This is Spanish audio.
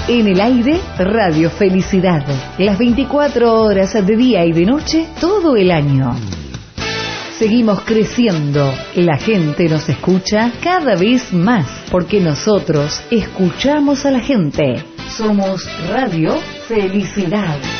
En el aire, Radio Felicidad. Las 24 horas de día y de noche, todo el año. Seguimos creciendo. La gente nos escucha cada vez más, porque nosotros escuchamos a la gente. Somos Radio Felicidad.